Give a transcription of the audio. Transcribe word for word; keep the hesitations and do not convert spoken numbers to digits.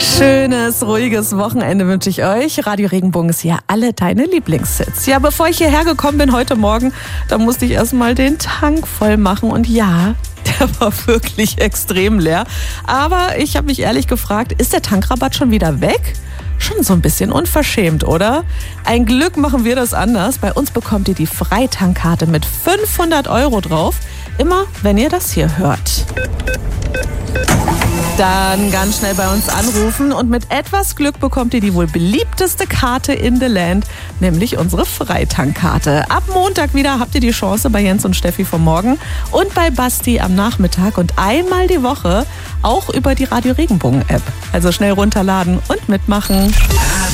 Schönes, ruhiges Wochenende wünsche ich euch. Radio Regenbogen ist hier alle deine Lieblingshits. Ja, bevor ich hierher gekommen bin heute Morgen, da musste ich erstmal den Tank voll machen. Und ja, der war wirklich extrem leer. Aber ich habe mich ehrlich gefragt, ist der Tankrabatt schon wieder weg? Schon so ein bisschen unverschämt, oder? Ein Glück machen wir das anders. Bei uns bekommt ihr die Freitankkarte mit fünfhundert Euro drauf. Immer, wenn ihr das hier hört. Dann ganz schnell bei uns anrufen und mit etwas Glück bekommt ihr die wohl beliebteste Karte in the Land, nämlich unsere Freitankkarte. Ab Montag wieder habt ihr die Chance bei Jens und Steffi vom Morgen und bei Basti am Nachmittag und einmal die Woche auch über die Radio Regenbogen App. Also schnell runterladen und mitmachen.